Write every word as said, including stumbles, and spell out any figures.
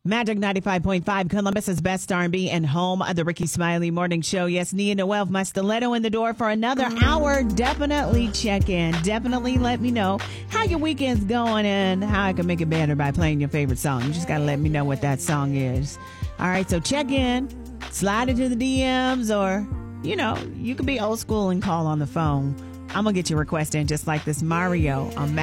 Magic ninety-five point five, Columbus's best R and B and home of the Ricky Smiley Morning Show. Yes, Nia Noel, my stiletto in the door for another hour. Definitely check in. Definitely let me know how your weekend's going and how I can make it better by playing your favorite song. You just got to let me know what that song is. All right, so check in, slide into the D Ms, or, you know, you can be old school and call on the phone. I'm going to get your request in just like this Mario on